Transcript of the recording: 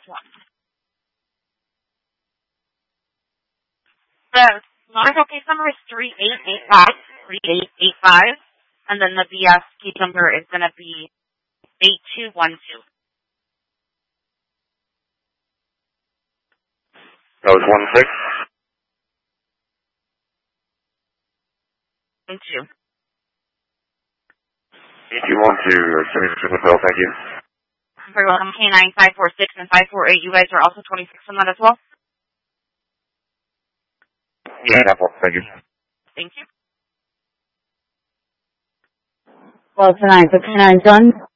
The Monaco case number is 3885, and then the BS case number is going to be 8212. That was 1-6? 2. 8212, Hotel, thank you. Very welcome. K9 546 and 548. You guys are also 26 on that as well? Yeah, thank you. Thank you. Well, tonight, the K9's done.